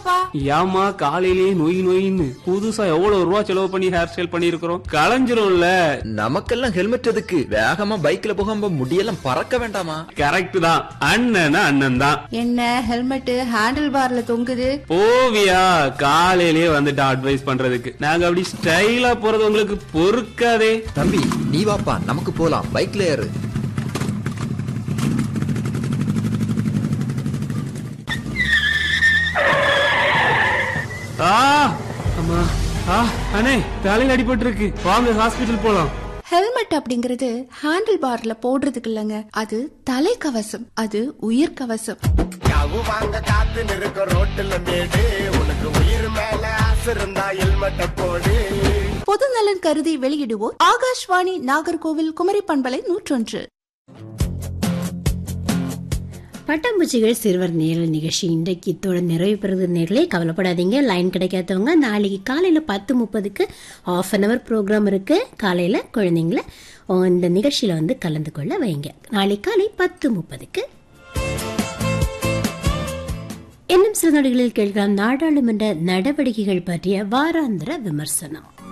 பாப்பா. ஏமா காலையிலேயே நொயின்னு புதுசா எவ்வளவு ரூபா செலவு பண்ணி ஹேர் ஸ்டைல் பண்ணிருக்கிறோம், களைஞ்சிரும்ல. நமக்கெல்லாம் ஹெல்மெட் எதுக்கு? வேகமா பைக்ல போகாம முடியெல்லாம் பறக்க வேண்டாமா? கரெக்ட் தான். அண்ணன் அண்ணன் தான். என்ன ஹெல்மெட் ஹேண்டில் பார்ல தொங்குது? ஓவியா காலையிலேயே வந்துட்டு அட்வைஸ் பண்றதுக்கு. நாங்க அப்படி ஸ்டைலா போறது உங்களுக்கு பொறுக்காதே. தம்பி நீ வாப்பா, நமக்கு போலாம், பைக்ல ஏறு. அண்ணே தலையில அடிபட்டு இருக்கு, வாங்க ஹாஸ்பிடல் போலாம். ஹெல்மெட் அப்படிங்கறது ஹேண்டில் பார்ல போடுறதுக்கு இல்லங்க, அது தலைக்கவசம், அது உயிர் கவசம். வாங்க காத்து நிற்க ரோட்டுல மேடு, உனக்கு உயிர் மேல ஆசை இருந்தா ஹெல்மெட்ட போடு. பொது நலன் கருதி வெளியிடுவோர் ஆகாஷ்வாணி நாகர்கோவில் குமரி பண்பலை 101. பட்டாம்பூச்சிகள் சிறுவர் நேரல் நிகழ்ச்சி இன்றைக்கு இத்தோட நிறைவு பெறுது. நேரலே கவலைப்படாதீங்க, லைன் கிடைக்காதவங்க நாளைக்கு காலையில் 10:30 ½ ப்ரோக்ராம் இருக்கு. காலையில் குழந்தைங்கள இந்த நிகழ்ச்சியில் வந்து கலந்து கொள்ள வைங்க. நாளைக்கு காலை 10:30 இன்னும் சில நொடிகளில் கேட்கலாம் நாடாளுமன்ற நடவடிக்கைகள் பற்றிய வாராந்திர விமர்சனம்.